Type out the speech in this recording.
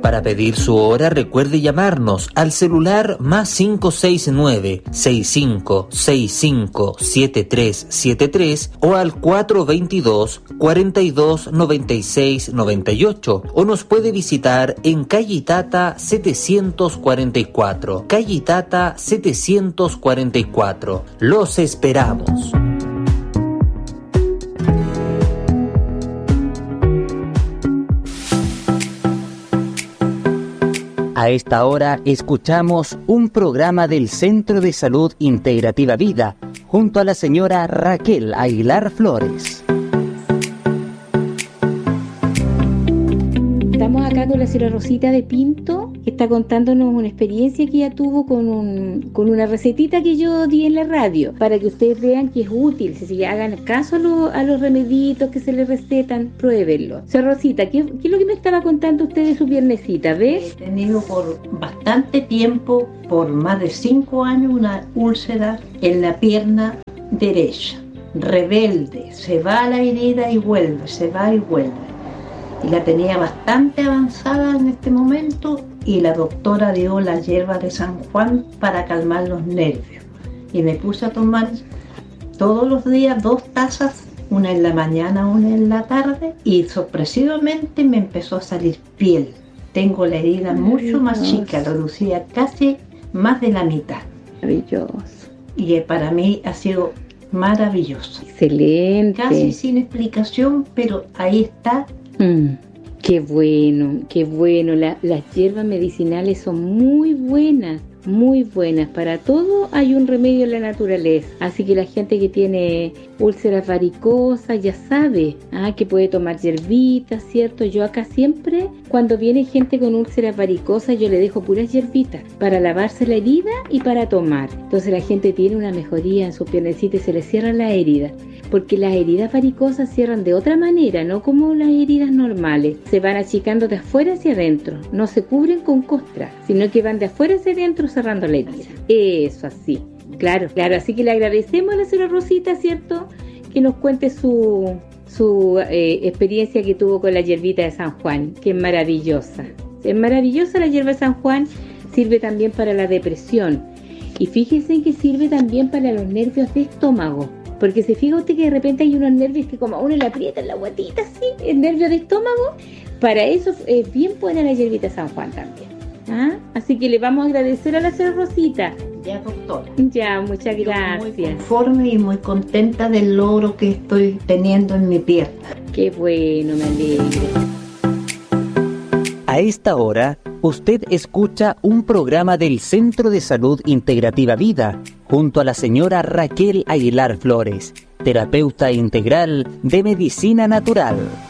Para pedir su hora, recuerde llamarnos al celular más 569-6565-7373 o al 422-429698, o nos puede visitar en calle Itata 744. Calle Itata 744. Los esperamos. A esta hora escuchamos un programa del Centro de Salud Integrativa Vida junto a la señora Raquel Aguilar Flores. Estamos acá con la señora Rosita de Pinto, que está contándonos una experiencia que ella tuvo con una recetita que yo di en la radio, para que ustedes vean que es útil. Si hagan caso a los remeditos que se les recetan, pruébenlo. Señora Rosita, ¿qué es lo que me estaba contando usted de su piernecita? ¿Ves? He tenido por bastante tiempo, por más de 5 años, una úlcera en la pierna derecha. Rebelde, se va a la herida y vuelve, se va y vuelve. Y la tenía bastante avanzada en este momento, y la doctora dio la hierba de San Juan para calmar los nervios. Y me puse a tomar todos los días 2 tazas, una en la mañana, una en la tarde, y sorpresivamente me empezó a salir piel. Tengo la herida mucho más chica, reducida casi más de la mitad. Maravilloso. Y para mí ha sido maravilloso. Excelente. Casi sin explicación, pero ahí está. Qué bueno, qué bueno. Las hierbas medicinales son muy buenas. Muy buenas. Para todo hay un remedio en la naturaleza. Así que la gente que tiene úlceras varicosas ya sabe que puede tomar hierbitas, ¿cierto? Yo acá siempre, cuando viene gente con úlceras varicosas, yo le dejo puras hierbitas para lavarse la herida y para tomar. Entonces la gente tiene una mejoría en su piernecita y se le cierran las heridas. Porque las heridas varicosas cierran de otra manera, no como las heridas normales. Se van achicando de afuera hacia adentro. No se cubren con costra, sino que van de afuera hacia adentro cerrando la herida. Eso así. Claro. Así que le agradecemos a la señora Rosita, ¿cierto?, que nos cuente su experiencia que tuvo con la hierbita de San Juan, que es maravillosa. Es maravillosa la hierba de San Juan. Sirve también para la depresión. Y fíjese que sirve también para los nervios de estómago. Porque se fija usted que de repente hay unos nervios que como a uno le aprietan la guatita así, el nervio de estómago. Para eso es bien buena la hierbita San Juan también. Así que le vamos a agradecer a la señora Rosita. Ya, doctora. Ya, muchas gracias. Muy conforme y muy contenta del logro que estoy teniendo en mi pierna. Qué bueno, me alegro. A esta hora, usted escucha un programa del Centro de Salud Integrativa Vida, junto a la señora Raquel Aguilar Flores, terapeuta integral de medicina natural.